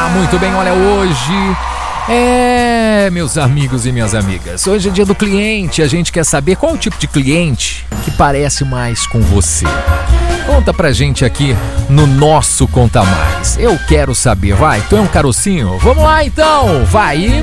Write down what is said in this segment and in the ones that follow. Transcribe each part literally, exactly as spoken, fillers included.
muito bem, olha, hoje é, meus amigos e minhas amigas, hoje é dia do cliente. A gente quer saber qual o tipo de cliente que parece mais com você. Conta pra gente aqui no nosso Conta Mais. Eu quero saber, vai, tu é um carocinho? Vamos lá então, vai.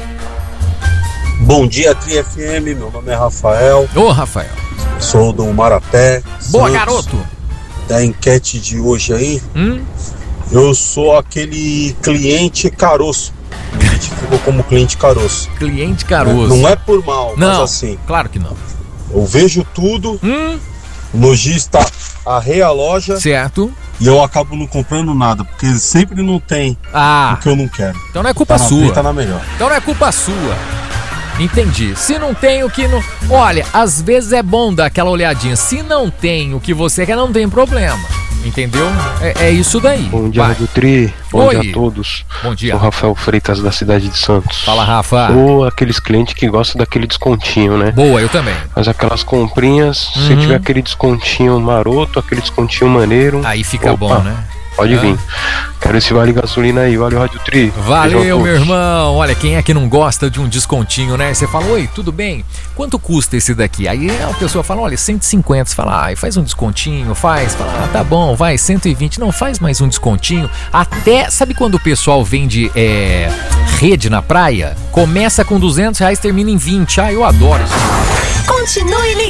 Bom dia, Tri F M, meu nome é Rafael. Ô, Rafael. Sou do Marapé. Boa, Santos. garoto. Da enquete de hoje aí, hum? eu sou aquele cliente caroço. Identificou como cliente caroço. Cliente caroço. Não é por mal, não, mas assim. Claro que não. Eu vejo tudo, hum? o lojista arreia a loja. Certo. E eu acabo não comprando nada, porque sempre não tem ah, o que eu não quero. Então não é culpa tá na sua. frente, tá na melhor. Então não é culpa sua. Entendi. Se não tem o que não... Olha, às vezes é bom dar aquela olhadinha. Se não tem o que você quer, não tem problema. Entendeu? É, é isso daí. Bom dia, Rádio Tri. Bom Oi. dia a todos. Bom dia. Sou Rafael Freitas, da cidade de Santos. Fala, Rafa. Ou aqueles clientes que gostam daquele descontinho, né? Boa, eu também. Mas aquelas comprinhas, uhum. se tiver aquele descontinho maroto, aquele descontinho maneiro... Aí fica opa, bom, né? Pode ah. vir. Quero esse vale gasolina aí. Valeu, Rádio Tri. Valeu, meu irmão. Olha, quem é que não gosta de um descontinho, né? Você fala, oi, tudo bem? Quanto custa esse daqui? Aí a pessoa fala, olha, cento e cinquenta. Você fala, ah, faz um descontinho, faz. Fala, ah, tá bom, vai, cento e vinte. Não, faz mais um descontinho. Até, sabe quando o pessoal vende é, rede na praia? Começa com duzentos reais, termina em vinte. Ah, eu adoro isso. Continue ligado.